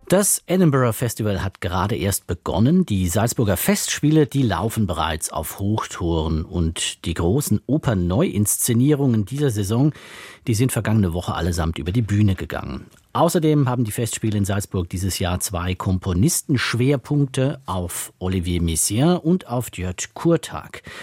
Das Edinburgh Festival hat gerade erst begonnen. Die Salzburger Festspiele, die laufen bereits auf Hochtouren. Und die großen Opernneuinszenierungen dieser Saison, die sind vergangene Woche allesamt über die Bühne gegangen. Außerdem haben die Festspiele in Salzburg dieses Jahr 2 Komponistenschwerpunkte auf Olivier Messiaen und auf Jörg Kurtag.